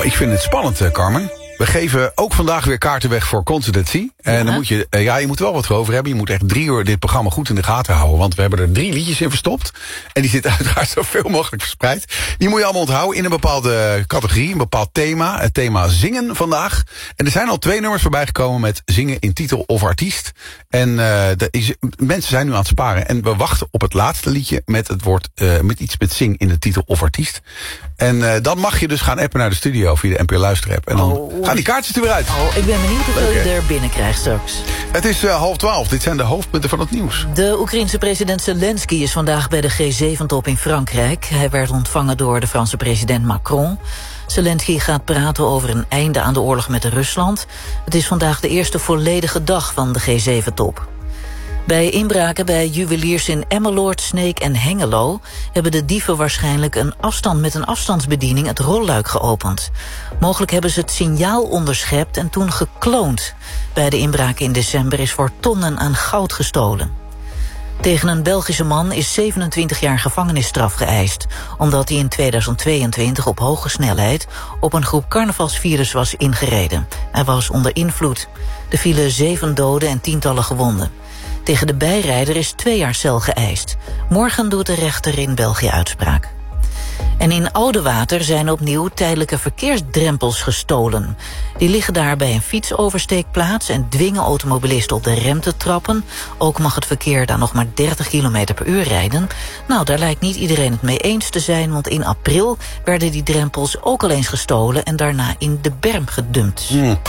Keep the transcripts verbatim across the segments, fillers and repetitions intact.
ik vind het spannend, uh, Carmen. We geven ook vandaag weer kaarten weg voor Concerted. En ja. dan moet je, uh, ja, je moet er wel wat over hebben. Je moet echt drie uur dit programma goed in de gaten houden. Want we hebben er drie liedjes in verstopt. En die zitten uiteraard zoveel mogelijk verspreid. Die moet je allemaal onthouden in een bepaalde categorie, een bepaald thema. Het thema zingen vandaag. En er zijn al twee nummers voorbij gekomen met zingen in titel of artiest. En uh, de, is, mensen zijn nu aan het sparen. En we wachten op het laatste liedje met het woord, uh, met iets met zing in de titel of artiest. En uh, dan mag je dus gaan appen naar de studio via de N P O Luisterapp. En dan oh. gaan die kaartjes er weer uit. Oh, ik ben benieuwd hoeveel je er binnenkrijgt straks. Het is uh, half twaalf. Dit zijn de hoofdpunten van het nieuws. De Oekraïense president Zelensky is vandaag bij de G zeven top in Frankrijk. Hij werd ontvangen door de Franse president Macron. Zelensky gaat praten over een einde aan de oorlog met Rusland. Het is vandaag de eerste volledige dag van de G zeven top. Bij inbraken bij juweliers in Emmeloord, Sneek en Hengelo hebben de dieven waarschijnlijk een afstand met een afstandsbediening het rolluik geopend. Mogelijk hebben ze het signaal onderschept en toen gekloond. Bij de inbraken in december is voor tonnen aan goud gestolen. Tegen een Belgische man is zevenentwintig jaar gevangenisstraf geëist, omdat hij in tweeduizend tweeëntwintig op hoge snelheid op een groep carnavalsvirus was ingereden. Hij was onder invloed. Er vielen zeven doden en tientallen gewonden. Tegen de bijrijder is twee jaar cel geëist. Morgen doet de rechter in België uitspraak. En in Oudewater zijn opnieuw tijdelijke verkeersdrempels gestolen. Die liggen daar bij een fietsoversteekplaats en dwingen automobilisten op de rem te trappen. Ook mag het verkeer daar nog maar dertig kilometer per uur rijden. Nou, daar lijkt niet iedereen het mee eens te zijn, want in april werden die drempels ook al eens gestolen en daarna in de berm gedumpt. Mm.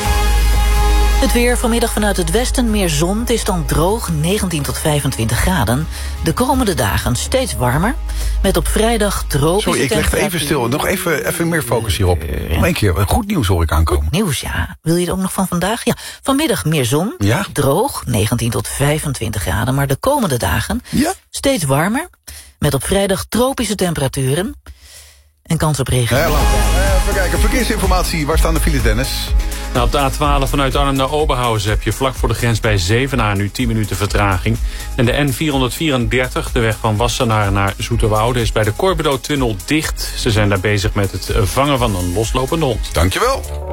Het weer vanmiddag vanuit het westen, meer zon. Het is dan droog, negentien tot vijfentwintig graden. De komende dagen steeds warmer. Met op vrijdag tropische Sorry, ik leg het even stil. Nog even, even meer focus hierop. Nog een keer, goed nieuws hoor ik aankomen. Goed nieuws, ja. Wil je het ook nog van vandaag? Ja, vanmiddag meer zon. Ja? Droog, negentien tot vijfentwintig graden. Maar de komende dagen ja? steeds warmer. Met op vrijdag tropische temperaturen. En kans op regen. Ja, even kijken, verkeersinformatie. Waar staan de files, Dennis? Nou, op de A twaalf vanuit Arnhem naar Oberhausen heb je vlak voor de grens bij Zevenaar nu tien minuten vertraging. En de N vierhonderdvierendertig, de weg van Wassenaar naar Zoeterwoude, is bij de Corbedo-tunnel dicht. Ze zijn daar bezig met het vangen van een loslopende hond. Dankjewel.